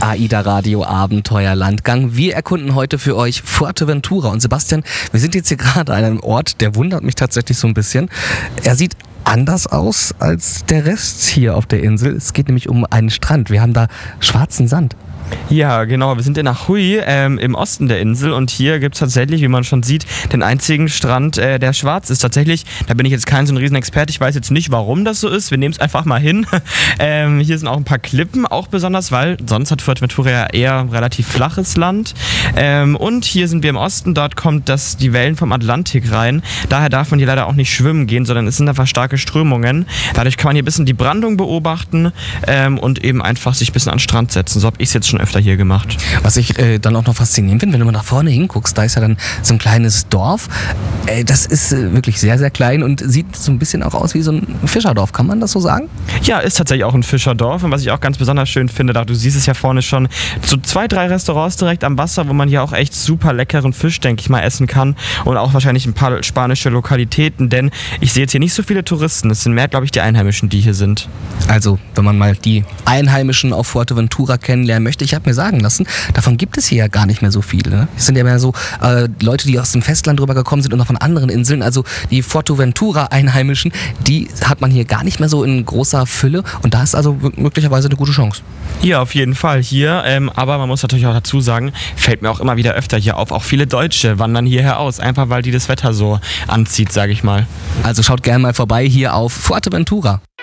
AIDA Radio Abenteuerlandgang. Wir erkunden heute für euch Fuerteventura. Und Sebastian, wir sind jetzt hier gerade an einem Ort, der wundert mich tatsächlich so ein bisschen. Er sieht anders aus als der Rest hier auf der Insel. Es geht nämlich um einen Strand. Wir haben da schwarzen Sand. Ja, genau. Wir sind in Ahui im Osten der Insel und hier gibt es tatsächlich, wie man schon sieht, den einzigen Strand, der schwarz ist. Tatsächlich, da bin ich jetzt kein so ein Riesenexperte. Ich weiß jetzt nicht, warum das so ist. Wir nehmen es einfach mal hin. Hier sind auch ein paar Klippen, auch besonders, weil sonst hat Fuerteventura ja eher relativ flaches Land. Und hier sind wir im Osten. Dort kommt die Wellen vom Atlantik rein. Daher darf man hier leider auch nicht schwimmen gehen, sondern es sind einfach starke Strömungen. Dadurch kann man hier ein bisschen die Brandung beobachten und eben einfach sich ein bisschen an den Strand setzen. So habe ich es jetzt schon öfter hier gemacht. Was ich dann auch noch faszinierend finde, wenn du mal nach vorne hinguckst, da ist ja dann so ein kleines Dorf. Das ist wirklich sehr, sehr klein und sieht so ein bisschen auch aus wie so ein Fischerdorf. Kann man das so sagen? Ja, ist tatsächlich auch ein Fischerdorf. Und was ich auch ganz besonders schön finde, du siehst es ja vorne schon, so 2, 3 Restaurants direkt am Wasser, wo man hier auch echt super leckeren Fisch, denke ich mal, essen kann. Und auch wahrscheinlich ein paar spanische Lokalitäten, denn ich sehe jetzt hier nicht so viele Touristen. Es sind mehr, glaube ich, die Einheimischen, die hier sind. Also, wenn man mal die Einheimischen auf Fuerteventura kennenlernen möchte, ich habe mir sagen lassen, davon gibt es hier ja gar nicht mehr so viele. Ne? Es sind ja mehr so Leute, die aus dem Festland rübergekommen sind und auch von anderen Inseln. Also die Fuerteventura-Einheimischen, die hat man hier gar nicht mehr so in großer Fülle. Und da ist also möglicherweise eine gute Chance. Ja, auf jeden Fall hier. Aber man muss natürlich auch dazu sagen, fällt mir auch immer wieder öfter hier auf. Auch viele Deutsche wandern hierher aus, einfach weil die das Wetter so anzieht, sage ich mal. Also schaut gerne mal vorbei hier auf Fuerteventura.